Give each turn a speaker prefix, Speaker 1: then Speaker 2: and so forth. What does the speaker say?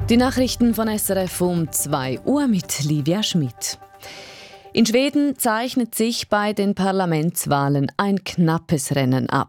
Speaker 1: Die Nachrichten von SRF um 2 Uhr mit Livia Schmidt. In Schweden zeichnet sich bei den Parlamentswahlen ein knappes Rennen ab.